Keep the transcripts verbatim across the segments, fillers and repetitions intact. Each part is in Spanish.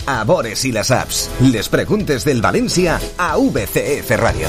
a Bores y las apps. Les preguntes del Valencia a V C F Radio.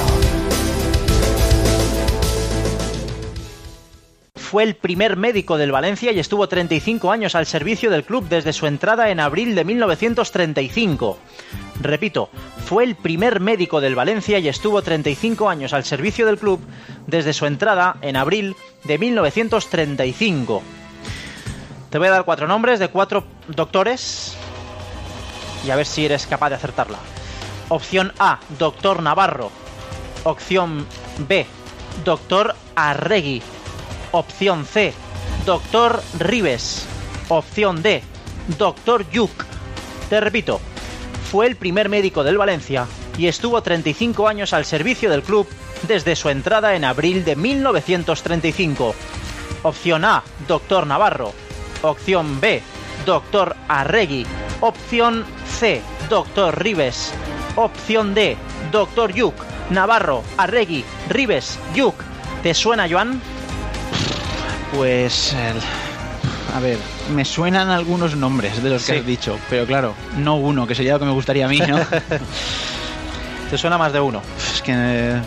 Fue el primer médico del Valencia y estuvo treinta y cinco años al servicio del club desde su entrada en abril de mil novecientos treinta y cinco. Repito, fue el primer médico del Valencia y estuvo treinta y cinco años al servicio del club desde su entrada en abril de mil novecientos treinta y cinco. Te voy a dar cuatro nombres de cuatro doctores y a ver si eres capaz de acertarla. Opción A, doctor Navarro. Opción B, doctor Arregui. Opción C, doctor Ribes. Opción D, doctor Yuc. Te repito, fue el primer médico del Valencia y estuvo treinta y cinco años al servicio del club desde su entrada en abril de mil novecientos treinta y cinco. Opción A, doctor Navarro. Opción B, doctor Arregui. Opción C, doctor Ribes. Opción D, doctor Yuc. Navarro, Arregui, Ribes, Yuc. ¿Te suena, Joan? Pues... El... A ver, me suenan algunos nombres de los que sí has dicho, pero claro, no uno, que sería lo que me gustaría a mí, ¿no? ¿Te suena más de uno? Es que... Eh,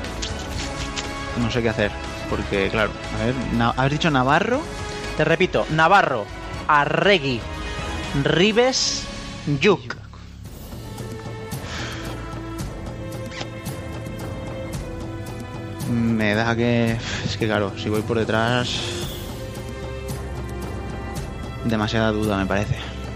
no sé qué hacer, porque claro, a ver, na- ¿has dicho Navarro? Te repito, Navarro, Arregui, Ribes, Yuc. Me da que... Es que claro, si voy por detrás... Demasiada duda, me parece.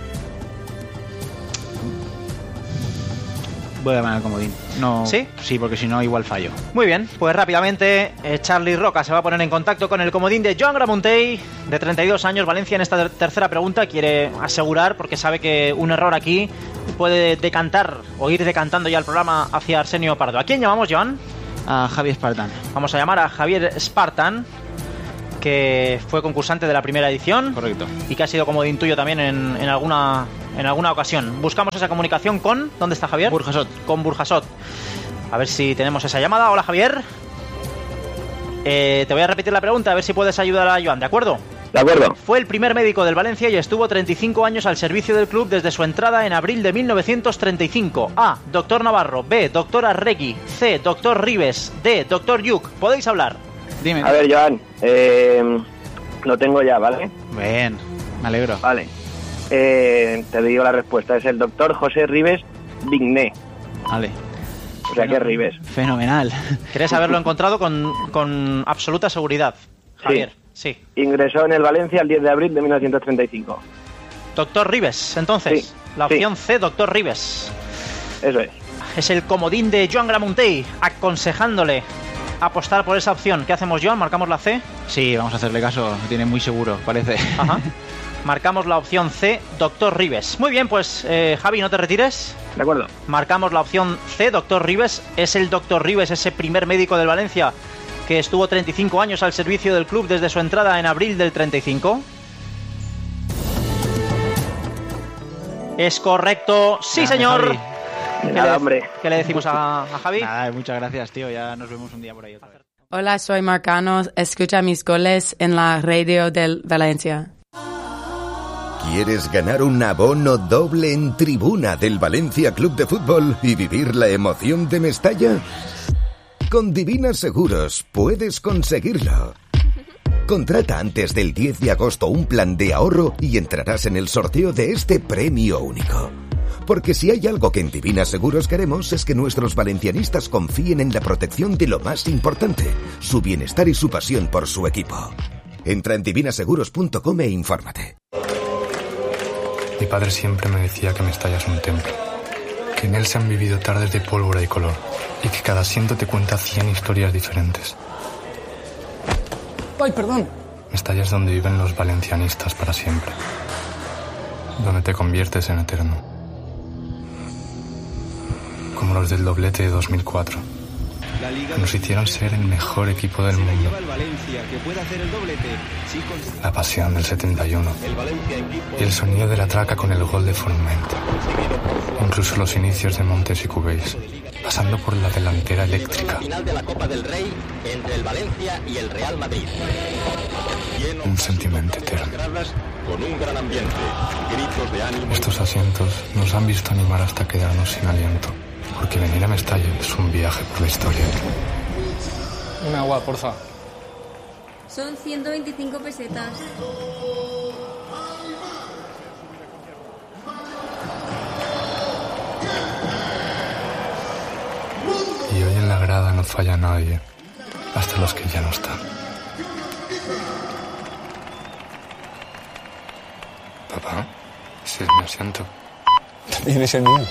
Voy a llamar al comodín. No, ¿Sí? Sí, porque si no igual fallo. Muy bien, pues rápidamente eh, Charlie Roca se va a poner en contacto con el comodín de Joan Gramuntey, de treinta y dos años, Valencia. En esta ter- tercera pregunta quiere asegurar, porque sabe que un error aquí puede decantar o ir decantando ya el programa hacia Arsenio Pardo. ¿A quién llamamos, Joan? A Javi Spartan. Vamos a llamar a Javier Spartan, que fue concursante de la primera edición. Correcto. Y que ha sido comodín tuyo también en, en alguna en alguna ocasión. Buscamos esa comunicación con... ¿Dónde está Javier? Burjasot. Con Burjasot. A ver si tenemos esa llamada. Hola, Javier. Eh, te voy a repetir la pregunta, a ver si puedes ayudar a Joan, ¿de acuerdo? De acuerdo. Fue el primer médico del Valencia y estuvo treinta y cinco años al servicio del club desde su entrada en abril de mil novecientos treinta y cinco. A, doctor Navarro. B, doctor Arregui. C, doctor Ribes. D, doctor Yuc. ¿Podéis hablar? Dime. A ver, Joan, eh, lo tengo ya, ¿vale? Bien, me alegro. Vale. Eh, te digo la respuesta. Es el doctor José Ribes Vigné. Vale. O sea que es Ribes. Fenomenal. ¿Querés haberlo encontrado con, con absoluta seguridad, Javier? Sí. sí. Ingresó en el Valencia el diez de abril de mil novecientos treinta y cinco. Doctor Ribes, entonces. Sí, la opción sí. C, doctor Ribes. Eso es. Es el comodín de Joan Gramuntey, aconsejándole apostar por esa opción. ¿Qué hacemos, Joan? ¿Marcamos la C? Sí, vamos a hacerle caso. Lo tiene muy seguro, parece. Ajá. Marcamos la opción C, doctor Ribes. Muy bien, pues eh, Javi, no te retires. De acuerdo. Marcamos la opción C, doctor Ribes. Es el doctor Ribes, ese primer médico del Valencia que estuvo treinta y cinco años al servicio del club desde su entrada en abril del treinta y cinco. Es correcto. Sí, Gracias, señor. Javi. ¿Qué, Nada, le, hombre. ¿Qué le decimos a, a Javi? Nada, muchas gracias, tío. Ya nos vemos un día por ahí otra vez. Hola, soy Marcano. Escucha mis goles en la radio del Valencia. ¿Quieres ganar un abono doble en tribuna del Valencia Club de Fútbol y vivir la emoción de Mestalla? Con Divina Seguros puedes conseguirlo. Contrata antes del diez de agosto un plan de ahorro y entrarás en el sorteo de este premio único. Porque si hay algo que en Divina Seguros queremos es que nuestros valencianistas confíen en la protección de lo más importante, su bienestar y su pasión por su equipo. Entra en divina seguros punto com e infórmate. Mi padre siempre me decía que Mestalla es un templo, que en él se han vivido tardes de pólvora y color, y que cada asiento te cuenta cien historias diferentes. ¡Ay, perdón! Mestalla es donde viven los valencianistas para siempre, donde te conviertes en eterno, como los del doblete de dos mil cuatro, que nos hicieron ser el mejor equipo del mundo. La pasión del setenta y uno y el sonido de la traca con el gol de Forment. Incluso los inicios de Montes y Cubéis, pasando por la delantera eléctrica. Final de la Copa del Rey entre el Valencia y el Real Madrid. un sentimiento eterno. Estos asientos nos han visto animar hasta quedarnos sin aliento, porque venir a Mestalla es un viaje por la historia. Un agua, porfa. Son ciento veinticinco pesetas. Y hoy en la grada no falla nadie, hasta los que ya no están. Papá, ese es mi asiento. También es el mío.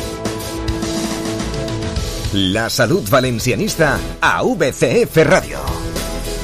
La salud valencianista a V C F Radio.